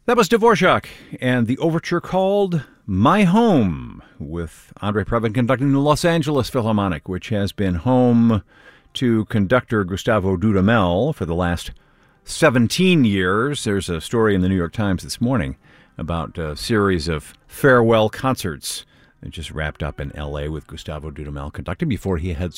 That was Dvorak and the overture called My Home, with Andre Previn conducting the Los Angeles Philharmonic, which has been home to conductor Gustavo Dudamel for the last 17 years. There's a story in the New York Times this morning about a series of farewell concerts that just wrapped up in L.A. with Gustavo Dudamel conducting before he heads